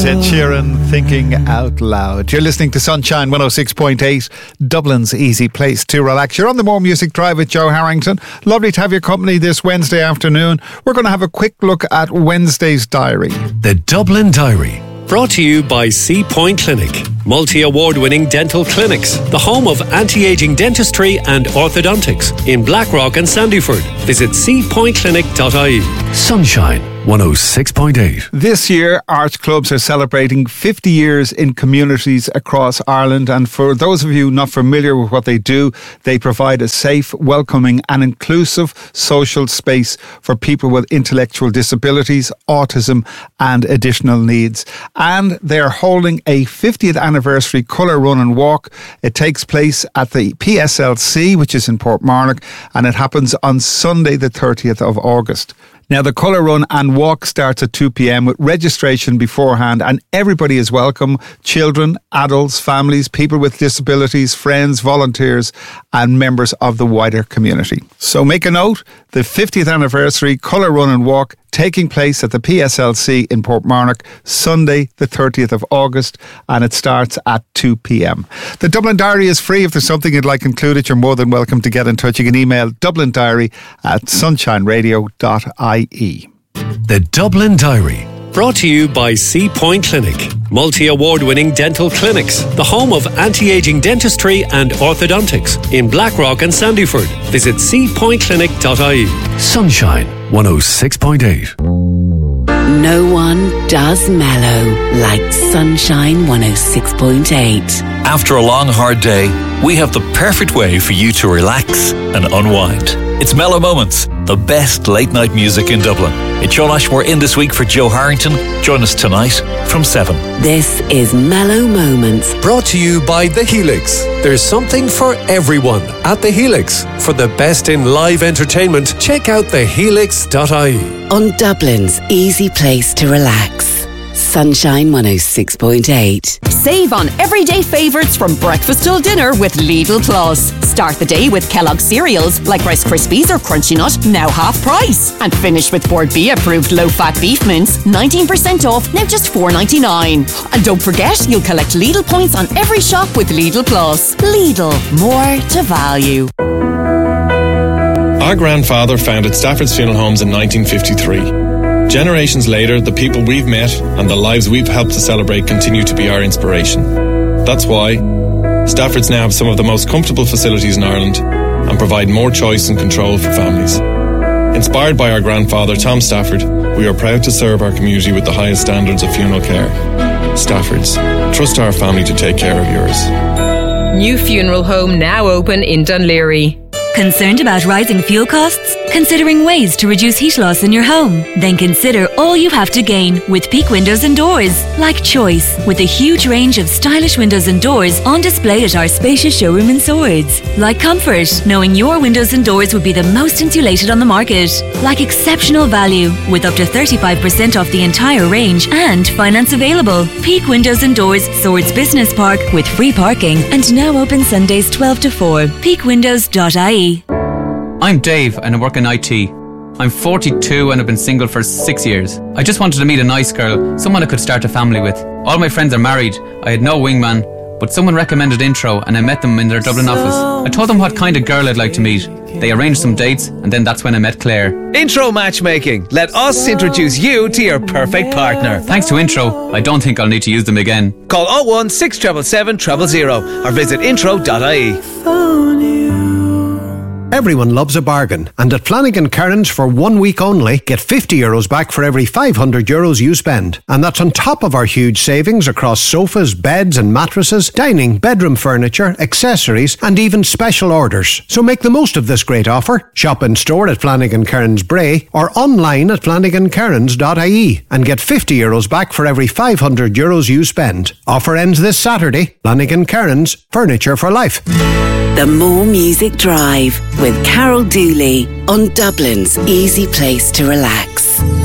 Ed Sheeran, Thinking Out Loud. You're listening to Sunshine 106.8, Dublin's easy place to relax. You're on the More Music Drive with Joe Harrington. Lovely to have your company this Wednesday afternoon. We're going to have a quick look at Wednesday's diary. The Dublin Diary. Brought to you by Sea Point Clinic, multi-award-winning dental clinics, the home of anti-aging dentistry and orthodontics in Blackrock and Sandyford. Visit seapointclinic.ie. Sunshine 106.8. This year, arts clubs are celebrating 50 years in communities across Ireland, and for those of you not familiar with what they do, they provide a safe, welcoming and inclusive social space for people with intellectual disabilities, autism and additional needs. And they're holding a 50th anniversary colour run and walk. It takes place at the PSLC, which is in Portmarnock, and it happens on Sunday the 30th of August. Now, the colour run and walk starts at 2 p.m. with registration beforehand, and everybody is welcome. Children, adults, families, people with disabilities, friends, volunteers and members of the wider community. So make a note, the 50th anniversary colour run and walk taking place at the PSLC in Portmarnock, Sunday the 30th of August, and it starts at 2 p.m. The Dublin Diary is free. If there's something you'd like included, you're more than welcome to get in touch. You can email dublindiary@sunshineradio.ie. The Dublin Diary. Brought to you by Sea Point Clinic, multi-award-winning dental clinics, the home of anti-aging dentistry and orthodontics in Blackrock and Sandyford. Visit seapointclinic.ie. Sunshine 106.8. No one does mellow like Sunshine 106.8. After a long, hard day, we have the perfect way for you to relax and unwind. It's Mellow Moments, the best late-night music in Dublin. It's Sean Ashmore in this week for Joe Harrington. Join us tonight from 7. This is Mellow Moments. Brought to you by The Helix. There's something for everyone at The Helix. For the best in live entertainment, check out thehelix.ie. On Dublin's easy place to relax. Sunshine 106.8. Save on everyday favourites from breakfast till dinner with Lidl Plus. Start the day with Kellogg's cereals like Rice Krispies or Crunchy Nut, now half price. And finish with Bord B approved low-fat beef mince, 19% off, now just $4.99. And don't forget, you'll collect Lidl points on every shop with Lidl Plus. Lidl, more to value. Our grandfather founded Stafford's Funeral Homes in 1953. Generations later, the people we've met and the lives we've helped to celebrate continue to be our inspiration. That's why Stafford's now have some of the most comfortable facilities in Ireland and provide more choice and control for families. Inspired by our grandfather, Tom Stafford, we are proud to serve our community with the highest standards of funeral care. Stafford's. Trust our family to take care of yours. New funeral home now open in Dunleary. Concerned about rising fuel costs? Considering ways to reduce heat loss in your home? Then consider all you have to gain with Peak Windows and Doors. Like Choice, with a huge range of stylish windows and doors on display at our spacious showroom in Swords. Like Comfort, knowing your windows and doors would be the most insulated on the market. Like exceptional value, with up to 35% off the entire range and finance available. Peak Windows and Doors, Swords Business Park, with free parking and now open Sundays 12 to 4. peakwindows.ie. I'm Dave and I work in IT. I'm 42 and I've been single for 6 years. I just wanted to meet a nice girl, someone I could start a family with. All my friends are married. I had no wingman, but someone recommended Intro and I met them in their Dublin office. I told them what kind of girl I'd like to meet. They arranged some dates and then that's when I met Claire. Intro Matchmaking. Let us introduce you to your perfect partner. Thanks to Intro, I don't think I'll need to use them again. Call 01 677 000 or visit intro.ie. Everyone loves a bargain, and at Flanagan Kearns for 1 week only, get €50 back for every €500 you spend. And that's on top of our huge savings across sofas, beds and mattresses, dining, bedroom furniture, accessories and even special orders. So make the most of this great offer. Shop in store at Flanagan Kearns Bray or online at flanagankearns.ie and get €50 back for every €500 you spend. Offer ends this Saturday. Flanagan Kearns, furniture for life. The More Music Drive with Carol Dooley on Dublin's easy place to relax.